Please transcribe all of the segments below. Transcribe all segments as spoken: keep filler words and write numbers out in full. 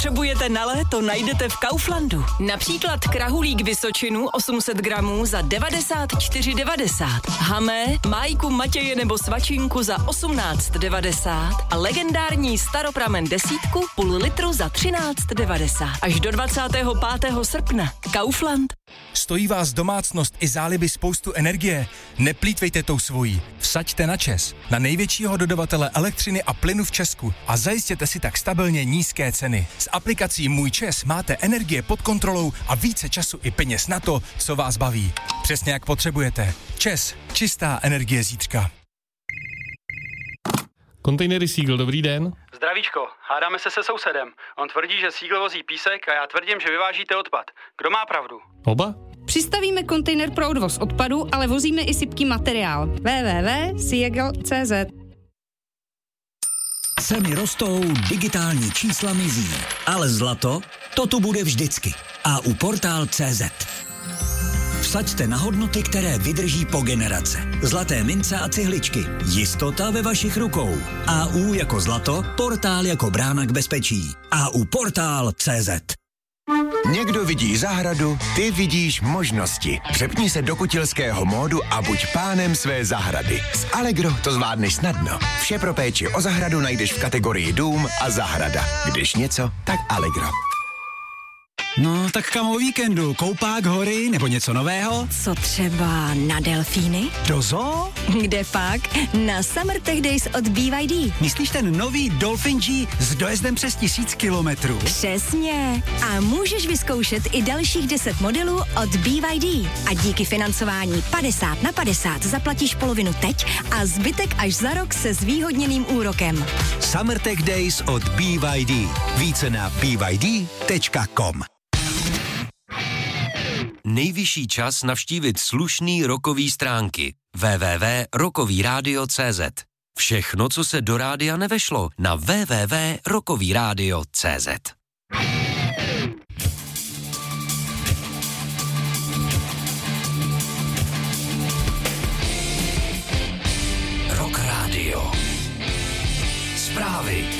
Potřebujete na léto, najdete v Kauflandu. Například krahulík Vysočinu osm set gramů za devadesát čtyři devadesát. Hamé, májku Matěje nebo svačinku za osmnáct devadesát a legendární staropramen desítku půl litru za třináct devadesát. Až do dvacátého pátého srpna. Kaufland. Stojí vás domácnost i záliby spoustu energie? Neplýtvejte tou svojí. Vsaďte na ČEZ, na největšího dodavatele elektřiny a plynu v Česku a zajistěte si tak stabilně nízké ceny. S aplikací Můj ČEZ máte energie pod kontrolou a více času i peněz na to, co vás baví. Přesně jak potřebujete. ČEZ. Čistá energie zítřka. Kontejnery Seagull, dobrý den. Zdravíčko, hádáme se se sousedem. On tvrdí, že Seagull vozí písek a já tvrdím, že vyvážíte odpad. Kdo má pravdu? Oba? Přistavíme kontejner pro odvoz odpadu, ale vozíme i sypký materiál. w w w tečka seagull tečka c z. Ceny rostou, digitální čísla mizí, ale zlato, to tu bude vždycky. A u portál tečka cé zet. Vsaďte na hodnoty, které vydrží po generace. Zlaté mince a cihličky. Jistota ve vašich rukou. A U jako zlato, portál jako brána k bezpečí. A U portál tečka cé zet. Někdo vidí zahradu, ty vidíš možnosti. Přepni se do kutilského módu a buď pánem své zahrady. S Allegro to zvládneš snadno. Vše pro péči o zahradu najdeš v kategorii dům a zahrada. Když něco, tak Allegro. No, tak kam o víkendu? Koupák, hory nebo něco nového? Co třeba na delfíny? Do zoo? Kde pak? Na Summer Tech Days od B Y D. Myslíš ten nový Dolphin G s dojezdem přes tisíc kilometrů? Přesně. A můžeš vyzkoušet i dalších deset modelů od B Y D. A díky financování padesát na padesát zaplatíš polovinu teď a zbytek až za rok se zvýhodněným úrokem. Summer Tech Days od B Y D. Více na b y d tečka com. Nejvyšší čas navštívit slušný rockový stránky w w w tečka rockový rádio tečka cé zet. Všechno, co se do rádia nevešlo, na w w w tečka rockový rádio tečka cé zet. Rock Radio. Zprávy.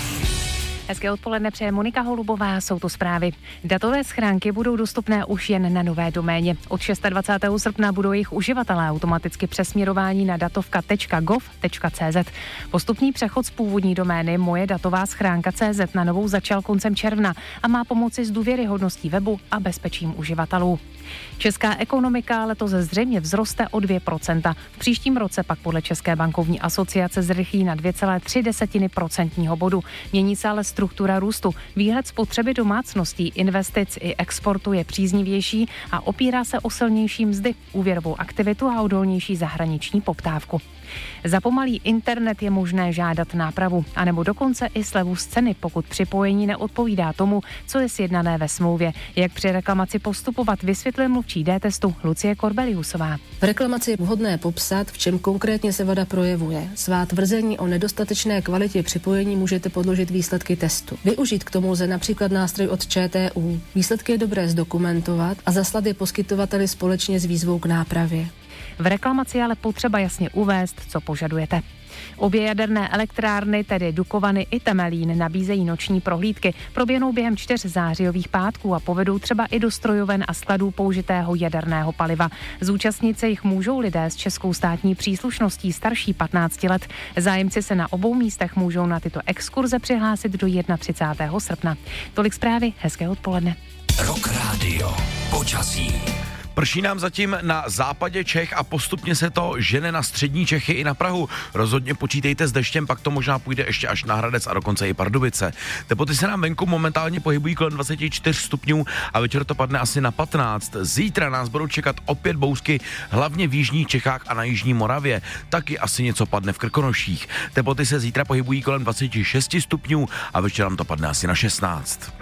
Hezké odpoledne přeje Monika Holubová, jsou to zprávy. Datové schránky budou dostupné už jen na nové doméně. Od dvacátého šestého srpna budou jejich uživatelé automaticky přesměrováni na datovka tečka gov tečka cé zet. Postupný přechod z původní domény moje datová schránka tečka cé zet na novou začal koncem června a má pomoci s důvěryhodností webu a bezpečím uživatelů. Česká ekonomika letos zřejmě vzroste o dvě procenta. V příštím roce pak podle České bankovní asociace zrychlí na dvě celé tři procentního bodu. Mění se ale struktura růstu. Výhled spotřeby domácností, investic i exportu je příznivější a opírá se o silnější mzdy, úvěrovou aktivitu a odolnější zahraniční poptávku. Za pomalý internet je možné žádat nápravu, anebo dokonce i slevu z ceny, pokud připojení neodpovídá tomu, co je sjednané ve smlouvě. Jak při reklamaci postupovat, vysvětluje mluvčí D-testu Lucie Korbeliusová. V reklamaci je vhodné popsat, v čem konkrétně se vada projevuje. Svá tvrzení o nedostatečné kvalitě připojení můžete podložit výsledky testu. Využít k tomu lze například nástroj od ČTÚ. Výsledky je dobré zdokumentovat a zaslat je poskytovateli společně s výzvou k nápravě. V reklamaci ale potřeba jasně uvést, co požadujete. Obě jaderné elektrárny, tedy Dukovany i Temelín, nabízejí noční prohlídky. Proběhnou během čtyř zářijových pátků a povedou třeba i do strojoven a skladů použitého jaderného paliva. Zúčastnit se jich můžou lidé s českou státní příslušností starší patnácti let. Zájemci se na obou místech můžou na tyto exkurze přihlásit do třicátého prvního srpna. Tolik zprávy, hezké odpoledne. Rock Radio. Počasí. Prší nám zatím na západě Čech a postupně se to žene na střední Čechy i na Prahu. Rozhodně počítejte s deštěm, pak to možná půjde ještě až na Hradec a dokonce i Pardubice. Teploty se nám venku momentálně pohybují kolem dvacet čtyři stupňů a večer to padne asi na patnáct. Zítra nás budou čekat opět bouřky, hlavně v jižních Čechách a na jižní Moravě. Taky asi něco padne v Krkonoších. Teploty se zítra pohybují kolem dvacet šest stupňů a večer nám to padne asi na šestnáct.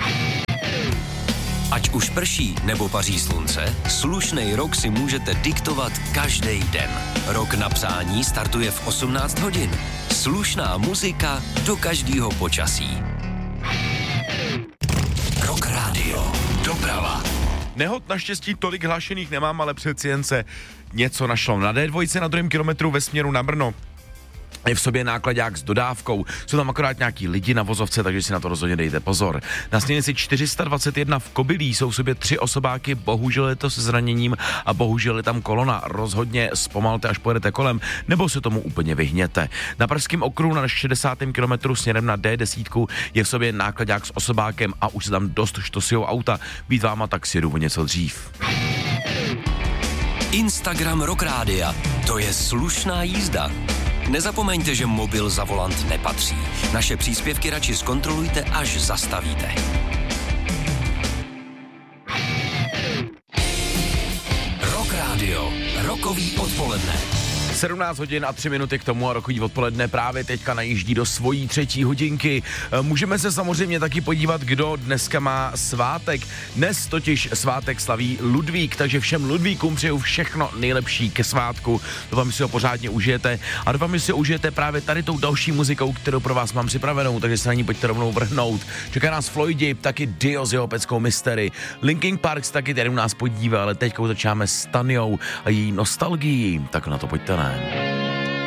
Ať už prší nebo paří slunce, slušnej rok si můžete diktovat každý den. Rok na psání startuje v osmnáct hodin. Slušná muzika do každého počasí. Rock Radio. Doprava. Nehod naštěstí tolik hlášených nemám, ale přeci jen se něco našlo. Na D dva na druhém kilometru ve směru na Brno je v sobě nákladák s dodávkou. Jsou tam akorát nějaký lidi na vozovce, takže si na to rozhodně dejte pozor. Na stanici čtyři sta dvacet jedna v Kobylí jsou v sobě tři osobáky, bohužel je to se zraněním a bohužel je tam kolona. Rozhodně zpomalte, až pojedete kolem, nebo se tomu úplně vyhněte. Na Pražském okruhu na šedesátém kilometru směrem na D deset je v sobě nákladák s osobákem a už se tam dost štosijou auta. Být váma, tak si jdu o něco dřív. Instagram Rock Rádia. To je slušná jízda. Nezapomeňte, že mobil za volant nepatří. Naše příspěvky radši zkontrolujte, až zastavíte. Rock Rádio. Rokový odpoledne. sedmnáct hodin a tři minuty k tomu a rokový odpoledne právě teďka najíždí do svojí třetí hodinky. Můžeme se samozřejmě taky podívat, kdo dneska má svátek. Dnes totiž svátek slaví Ludvík, takže všem Ludvíkům přeju všechno nejlepší ke svátku. Doufám, že si ho pořádně užijete a doufám, že si ho užijete právě tady tou další muzikou, kterou pro vás mám připravenou, takže se na ní pojďte rovnou vrhnout. Čeká nás Floydi, taky Dio s jeho peckou Mystery. Linkin Park taky tady u nás podívá, ale teďka začínáme s Tanyou a její nostalgií. Tak na to pojďte, ne?